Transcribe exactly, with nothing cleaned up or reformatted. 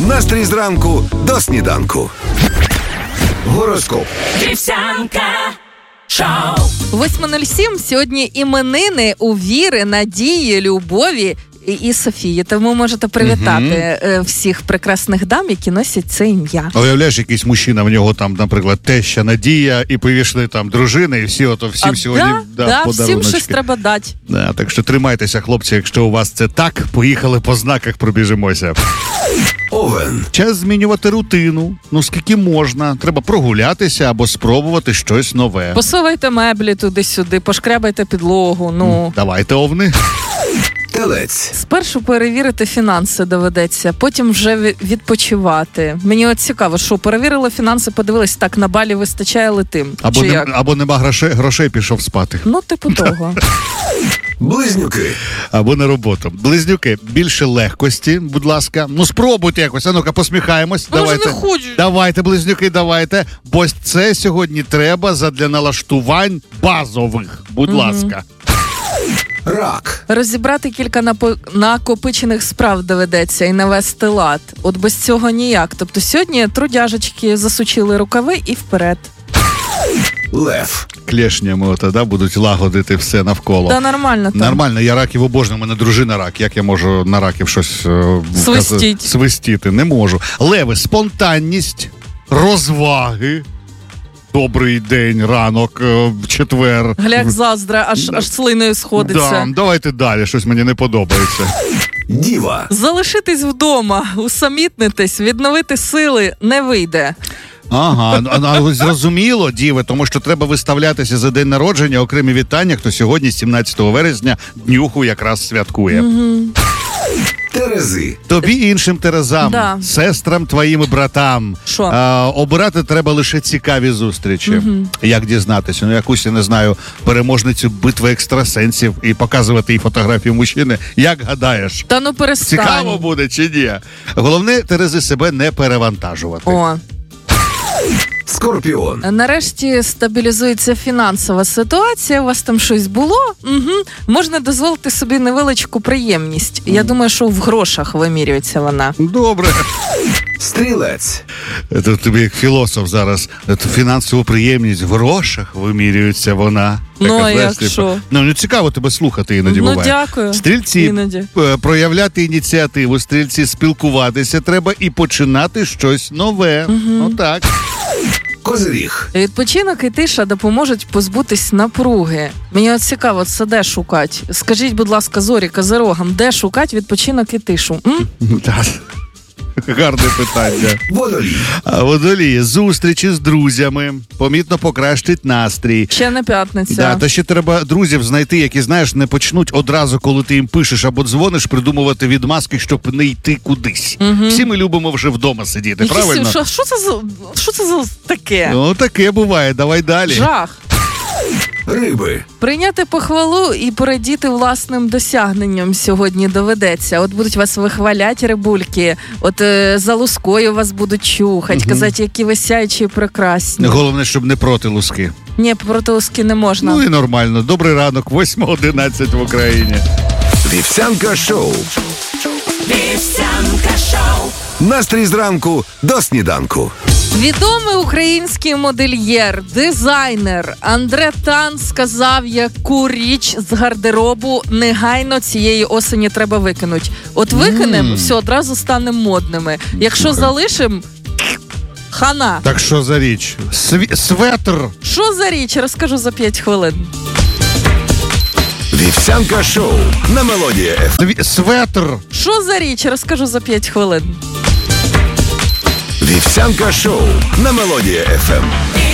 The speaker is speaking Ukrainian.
Настрій зранку до сніданку. Гороскоп. Вівсянка шоу. восьма нуль сім. Сьогодні іменини у Віри, Надії, Любові і, і Софії. Тому можете привітати угу. всіх прекрасних дам, які носять це ім'я. Уявляєш, якийсь мужчина, в нього там, наприклад, теща Надія, і повішли там дружини, і всі ото всім а сьогодні да, да, да, подаруночки. всім щось треба дати. Да, так що тримайтеся, хлопці, якщо у вас це так, поїхали по знаках, пробіжимося. Овен. Час змінювати рутину. Ну, скільки можна. Треба прогулятися або спробувати щось нове. Посувайте меблі туди-сюди, пошкрябайте підлогу, ну. Давайте, овни. Телець. Спершу перевірити фінанси доведеться, потім вже відпочивати. Мені от цікаво, що перевірила фінанси, подивилась, так, на балі вистачає, летим. Або, Чи не, як? або нема грошей, грошей, пішов спати. Ну, типу того. Близнюки. Або на роботу. Близнюки, більше легкості, будь ласка. Ну, спробуйте якось. А ну-ка, посміхаємось. Ну, давайте. вже не хочу. Давайте, близнюки, давайте. Бо це сьогодні треба задля налаштувань базових. Будь угу. ласка. Рак. Розібрати кілька напо... накопичених справ доведеться і навести лад. От без цього ніяк. Тобто сьогодні трудяжечки засучили рукави і вперед. Лев. Клешнями ото, да, будуть лагодити все навколо. Та нормально там. Нормально, я раків обожнюю, у мене дружина рак. Як я можу на раків щось е, Свистіть. вказ... свистіти? Не можу. Леви, спонтанність, розваги. Добрий день, ранок, в четвер. Гляк заздра, аж, аж слиною сходиться. Да, давайте далі, щось мені не подобається. Діва. Залишитись вдома, усамітнитись, відновити сили не вийде. Ага, а зрозуміло, діви, тому що треба виставлятися за день народження, окремі вітання, хто сьогодні, сімнадцятого вересня, днюху якраз святкує. Угу. Терези. Тобі і іншим терезам, да. сестрам твоїм і братам. Що? А, обирати треба лише цікаві зустрічі. Угу. Як дізнатися? Ну, якусь, я не знаю, переможницю битви екстрасенсів і показувати їй фотографію мужчини. Як гадаєш? Та ну перестань. Цікаво буде чи ні? Головне, терези, себе не перевантажувати. О. Скорпіон. Нарешті стабілізується фінансова ситуація, у вас там щось було, угу. Можна дозволити собі невеличку приємність. Я думаю, що в грошах вимірюється вона. Добре. Стрілець. Це тобі як філософ зараз. Це фінансову приємність в грошах вимірюється вона. Ну, Така, а знаєш, як що? Ну, не цікаво тебе слухати іноді Ну, буває. дякую. Стрільці, іноді. проявляти ініціативу, стрільці, спілкуватися треба і починати щось нове. Угу. Ну так. Козиріг. Відпочинок і тиша допоможуть позбутись напруги. Мені от цікаво, це де шукати? Скажіть, будь ласка, зорі, козирогам, де шукати відпочинок і тишу? М? Так. Гарне питання. Водолій. А водолії, зустрічі з друзями, помітно покращить настрій. Ще не п'ятниця. Да, та ще треба друзів знайти, які, знаєш, не почнуть одразу, коли ти їм пишеш або дзвониш, придумувати відмазки, щоб не йти кудись. Угу. Всі ми любимо вже вдома сидіти, Якісь, правильно? Що, що, це за, що це за таке? Ну, таке буває, давай далі. Жах. Риби. Прийняти похвалу і порадіти власним досягненням сьогодні доведеться. От будуть вас вихваляти рибульки, от е, за лускою вас будуть чухати, угу. казати, які ви сяючі і прекрасні. Головне, щоб не проти луски. Ні, проти луски не можна. Ну і нормально. Добрий ранок, восьма одинадцять в Україні. Вівсянка шоу. Вівсянка шоу. Настрій зранку до сніданку. Відомий український модельєр, дизайнер Андре Тан сказав, яку річ з гардеробу негайно цієї осені треба викинути. От викинемо, mm. все, одразу станемо модними. Якщо okay. залишимо, хана. Так що за річ? Сві- светр. Що за річ? Розкажу за п'ять хвилин. Вівсянка шоу на Мелодії еф ем. Сві- светр. Що за річ? Розкажу за п'ять хвилин. Вівсянка шоу на Мелодії еф ем.